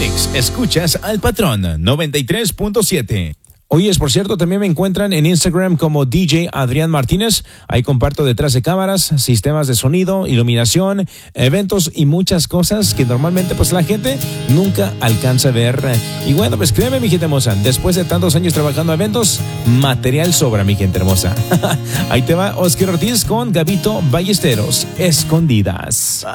Phoenix, escuchas al Patrón 93.7. Oye, por cierto, también me encuentran en Instagram como DJ Adrián Martínez. Ahí comparto detrás de cámaras, sistemas de sonido, iluminación, eventos y muchas cosas que normalmente pues la gente nunca alcanza a ver. Y bueno, pues créeme, mi gente hermosa, después de tantos años trabajando en eventos, material sobra, mi gente hermosa. Ahí te va Oscar Ortiz con Gabito Ballesteros, Escondidas.